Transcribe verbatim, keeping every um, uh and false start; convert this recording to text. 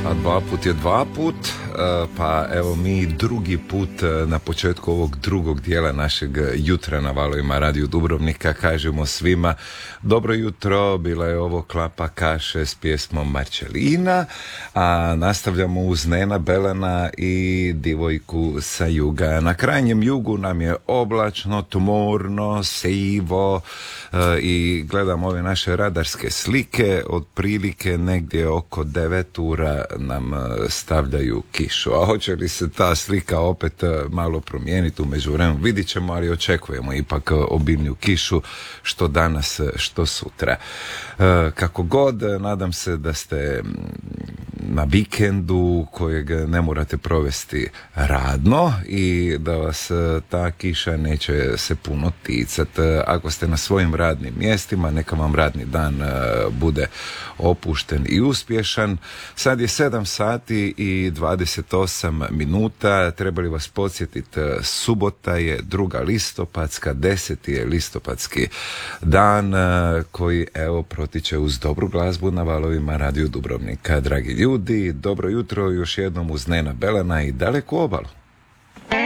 A dva put je dva put, pa evo mi drugi put na početku ovog drugog dijela našeg jutra na valovima Radio Dubrovnika kažemo svima dobro jutro, bila je ovo Klapa kaše s pjesmom Marčelina, a nastavljamo uz Nena Belena i Divojku sa juga. Na krajnjem jugu nam je oblačno, tmurno, sivo i gledam ove naše radarske slike, otprilike negdje oko devet ura nam stavljaju kišu. A hoće li se ta slika opet malo promijeniti u međuvremenu, vidit ćemo, ali očekujemo ipak obilniju kišu što danas, što sutra. Kako god, nadam se da ste na vikendu kojeg ne morate provesti radno i da vas ta kiša neće se puno ticati. Ako ste na svojim radnim mjestima, neka vam radni dan bude opušten i uspješan. Sad je sedam sati i dvadeset osam minuta. Trebali vas podsjetiti, subota je druga listopadska, deseti je listopadski dan koji evo protiče uz dobru glazbu na valovima Radio Dubrovnika. Dragi ljudi, dobro jutro još jednom uz Nena Belena i Daleku obalu.